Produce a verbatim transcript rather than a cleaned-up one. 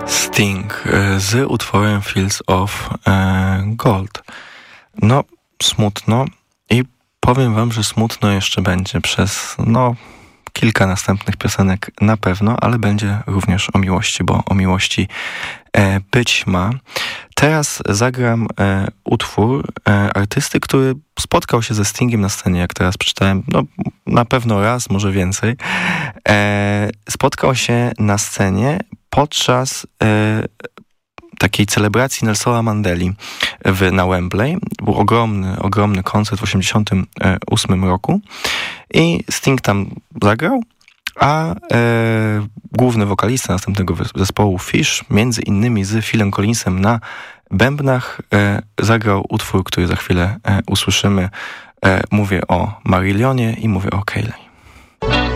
Sting z utworem Fields of Gold. No, smutno i powiem wam, że smutno jeszcze będzie przez, no, kilka następnych piosenek na pewno, ale będzie również o miłości, bo o miłości e, być ma. Teraz zagram e, utwór e, artysty, który spotkał się ze Stingiem na scenie, jak teraz przeczytałem, no na pewno raz, może więcej. E, spotkał się na scenie podczas e, takiej celebracji Nelsona Mandeli w, na Wembley. Był ogromny, ogromny koncert w osiemdziesiątym ósmym roku i Sting tam zagrał, a e, główny wokalista następnego zespołu Fish, między innymi z Philem Collinsem na bębnach, e, zagrał utwór, który za chwilę e, usłyszymy. E, mówię o Marilionie i mówię o Kayleigh.